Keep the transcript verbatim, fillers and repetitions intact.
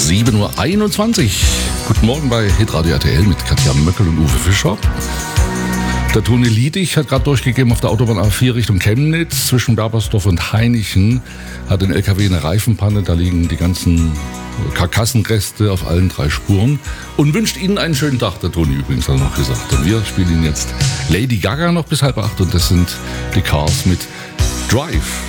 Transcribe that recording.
sieben Uhr einundzwanzig. Guten Morgen bei Hitradio R T L mit Katja Möckel und Uwe Fischer. Der Toni Liedig hat gerade durchgegeben auf der Autobahn A vier Richtung Chemnitz. Zwischen Berbersdorf und Hainichen hat ein L K W eine Reifenpanne. Da liegen die ganzen Karkassenreste auf allen drei Spuren. Und wünscht Ihnen einen schönen Tag, der Toni übrigens hat noch gesagt. Und wir spielen Ihnen jetzt Lady Gaga noch bis halb acht. Und das sind die Cars mit Drive.